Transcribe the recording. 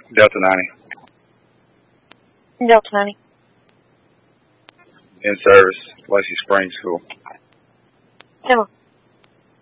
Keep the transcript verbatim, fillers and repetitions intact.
Delta ninety. Delta ninety. In service, Lacey Springs School. Emma.